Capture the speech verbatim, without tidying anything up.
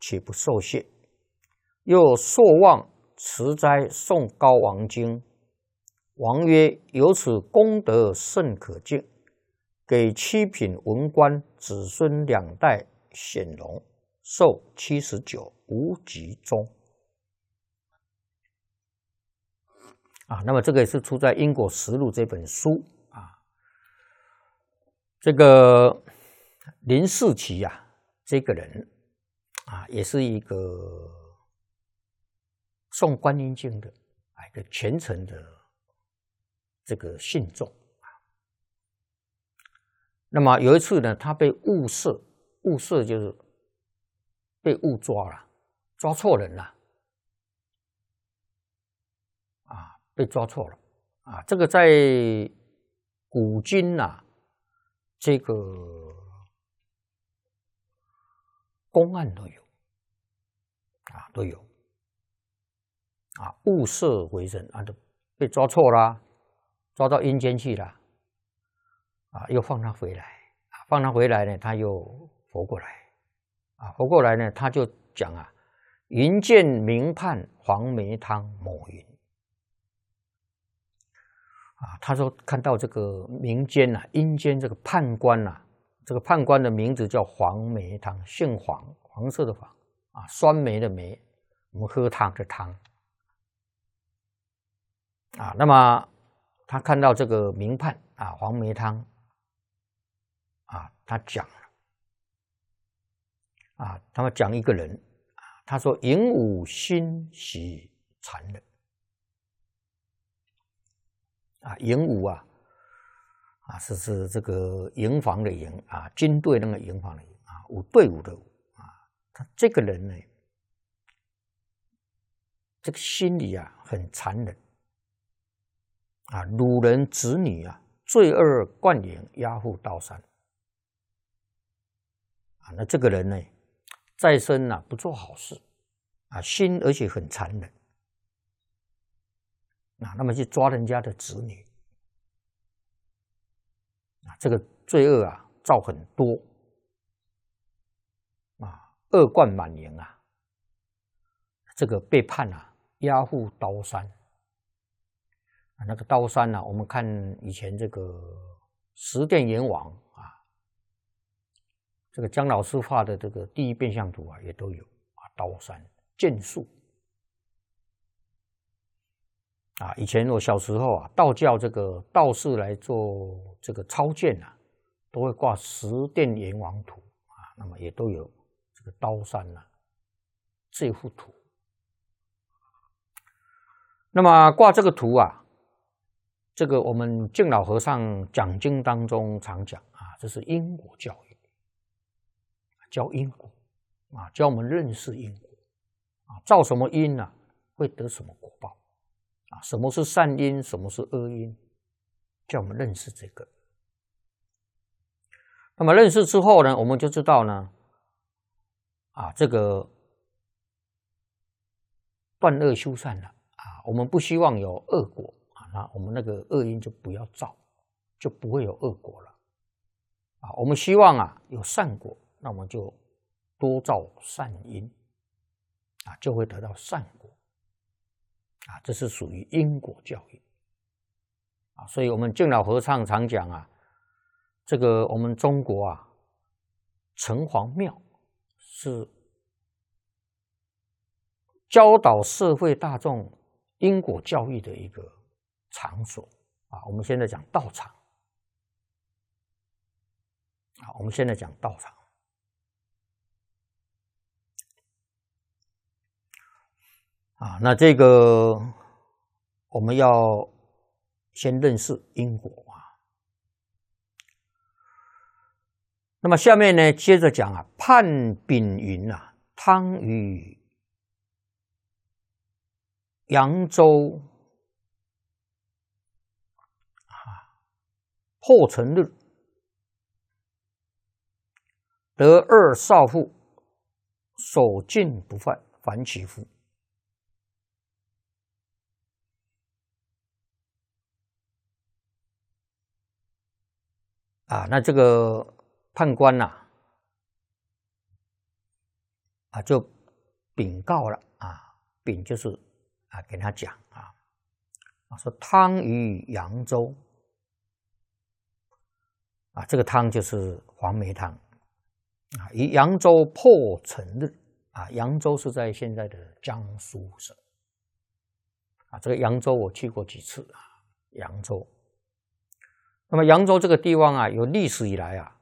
且不受谢。又朔望持斋诵高王经，王曰：由此功德甚可敬，给七品文官子孙两代显荣，寿七十九，无疾终。啊，那么这个也是出在《因果实录》这本书啊。这个林世奇啊，这个人啊，也是一个诵观音经的啊，一个虔诚的这个信众啊。那么有一次呢，他被误射，误射就是被误抓了，抓错人了啊，被抓错了啊。这个在古今啊，这个公案都有啊，都有啊，误射为人啊，都被抓错了，抓到阴间去了啊，又放他回来啊，放他回来呢，他又活过来啊，活过来呢，他就讲啊，云见明判黄梅汤抹云啊，他说看到这个民间啊，阴间这个判官啊，这个判官的名字叫黄梅汤，姓黄，黄色的黄啊，酸梅的梅，我们喝汤的汤啊。那么他看到这个明判啊，黄梅汤啊，他讲了啊，他们讲一个人啊，他说寅午心喜残忍啊，寅午啊啊是是这个营房的营啊，军队那个营房的营啊，伍队伍的伍啊，他这个人呢，这个心里啊很残忍啊，掳人子女啊，罪恶贯盈，押赴刀山啊。那这个人呢，在生啊不做好事啊，心而且很残忍啊，那么去抓人家的子女啊，这个罪恶啊造很多啊，恶贯满盈啊，这个被判啊押赴刀山啊。那个刀山呢、啊，我们看以前这个十殿阎王啊，这个姜老师画的这个第一变相图啊，也都有啊，刀山剑术啊。以前我小时候啊，道教这个道士来做这个操剑啊，都会挂十殿阎王图啊，那么也都有这个刀山啊这幅图。那么挂这个图啊，这个我们敬老和尚讲经当中常讲啊，这是因果教育，教因果啊，教我们认识因果啊，造什么因啊，会得什么果报啊，什么是善因，什么是恶因，叫我们认识这个。那么认识之后呢，我们就知道呢，啊，这个断恶修善了啊，我们不希望有恶果啊，那我们那个恶因就不要造，就不会有恶果了啊。我们希望啊有善果，那我们就多造善因啊，就会得到善果啊，这是属于因果教育啊。所以我们敬老和尚常讲啊，这个我们中国啊，城隍庙是教导社会大众因果教育的一个场所啊。我们现在讲道场啊，我们现在讲道场啊。那这个我们要先认识因果啊。那么下面呢，接着讲啊，判丙寅啊，汤于扬州啊，破城日，得二少妇，守禁不犯，反其夫。啊，那这个判官呐、啊， 啊，就禀告了啊，禀就是啊，跟他讲啊，啊说汤于扬州啊，这个汤就是黄梅汤啊，于扬州破成日啊，扬州是在现在的江苏省啊，这个扬州我去过几次啊，扬州。那么扬州这个地方啊，有历史以来啊，